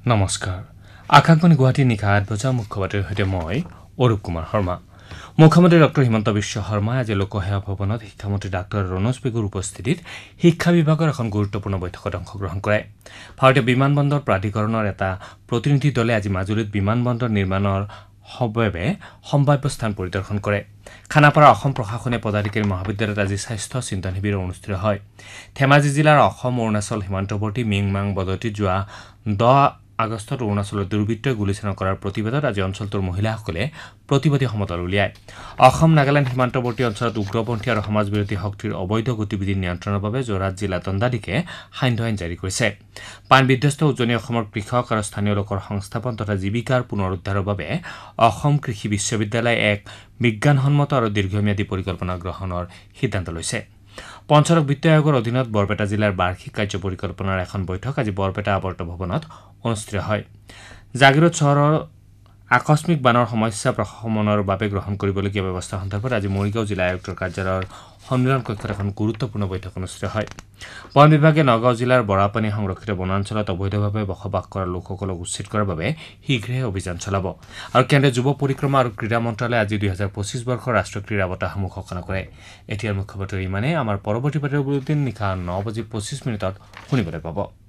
নমস্কাৰ আকাশবাণী গুৱাহাটী নিশা ৮ বজা মুখ্য বাতৰিৰ সৈতে মই অৰূপ কুমাৰ শৰ্মা মুখ্যমন্ত্ৰী ডঃ হিমন্ত বিশ্ব শৰ্মাই আজি লোকসেৱা ভৱনত শিক্ষামন্ত্ৰী ডাঃ ৰণোজ পেগুৰ উপস্থিতিত শিক্ষা বিভাগৰ এখন গুৰুত্বপূৰ্ণ বৈঠকত অংশগ্ৰহণ কৰে ভাৰতীয় বিমান বন্দৰ প্ৰাধিকৰণৰ এটা প্ৰতিনিধি দলে আজি মাজুলীত বিমান বন্দৰ নিৰ্মাণৰ বাবে সম্ভাৱ্য স্থান পৰিদৰ্শন কৰে খানাপাৰা অসম প্ৰশাসনীয় পদাধিকাৰী মহাবিদ্যালয়ত আজি স্বাস্থ্য চিন্তন শিবিৰ অনুষ্ঠিত হয় ধেমাজি জিলাৰ অসম অৰুণাচল সীমান্তৱৰ্তী মিংমাং বদতিত যোৱা 10 আগষ্টত অৰুণাচলৰ দুৰ্বৃত্তই গুলীচালনা কৰাৰ প্ৰতিবাদত আজি অঞ্চলটোৰ মহিলাসকলে প্ৰতিবাদী সমদল উলিয়ায় অসম নাগালেণ্ড সীমান্তৱৰ্তী অঞ্চলত উগ্ৰপন্থী আৰু সমাজবিৰোধী শক্তিৰ অবৈধ গতিবিধি নিয়ন্ত্ৰণৰ বাবে যোৰহাট জিলা দণ্ডাধীশে সান্ধ্য আইন জাৰি কৰিছে পান বিধ্বস্ত উজনি অসমৰ কৃষক আৰু স্থানীয় লোকৰ সংস্থাপন তথা জীৱিকাৰ পুনৰুদ্ধাৰৰ বাবে অসম কৃষি বিশ্ববিদ্যালয়ে এক বিজ্ঞানসন্মত আৰু দীৰ্ঘম্যাদী পৰিকল্পনা গ্ৰহণৰ সিদ্ধান্ত লৈছে পঞ্চৰক বিত্ত আয়োগৰ অধীনত বৰপেটা জিলাৰ বাৰ্ষিক কাৰ্য পৰিকল্পনাৰ এখন বৈঠক আজি বৰপেটা আৱৰ্ত ভৱনত অনুষ্ঠিত হয় জাগিৰোড চহৰৰ আকস্মিক বানৰ সমস্যা প্ৰশমনৰ বাবে গ্ৰহণ কৰিবলগীয়া ব্যৱস্থা সন্দৰ্ভত আজি মৰিগাঁও জিলা আয়ুক্তৰ কাৰ্যালয়ৰ সন্মিলন কক্ষত এখন গুৰুত্বপূৰ্ণ বৈঠক অনুষ্ঠিত হয় বন বিভাগে নগাঁও জিলাৰ বৰাপানী সংৰক্ষিত বনাঞ্চলত অবৈধভাৱে বসবাস কৰা লোকসকলক উচ্ছেদ কৰাৰ বাবে শীঘ্ৰে অভিযান চলাব আৰু কেন্দ্ৰীয় যুৱ পৰিক্ৰমা আৰু ক্ৰীড়া মন্ত্ৰালয়ে আজি 2025 বৰ্ষৰ ৰাষ্ট্ৰীয় ক্ৰীড়া বঁটাসমূহ ঘোষণা কৰে এতিয়াৰ মুখ্য বাতৰি ইমানে আমাৰ পৰৱৰ্তী বাতৰি বুলেটিন নিশা 9:25 শুনিবলৈ পাব